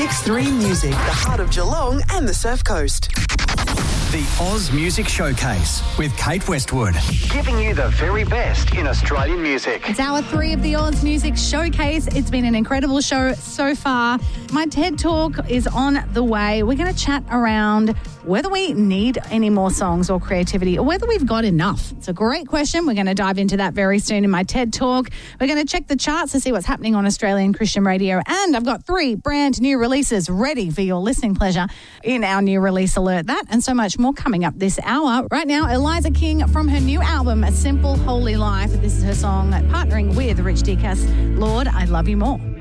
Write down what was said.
96.3 Music, the heart of Geelong and the Surf Coast. The Oz Music Showcase with Kate Westwood, giving you the very best in Australian music. It's hour 3 of the Oz Music Showcase. It's been an incredible show so far. My TED Talk is on the way. We're going to chat around whether we need any more songs or creativity or whether we've got enough. It's a great question. We're going to dive into that very soon in my TED Talk. We're going to check the charts to see what's happening on Australian Christian radio. And I've got 3 brand new releases ready for your listening pleasure in our new release alert. That and so much more coming up this hour. Right now, Eliza King from her new album, A Simple Holy Life. This is her song partnering with Rich Deacon, Lord, I Love You More.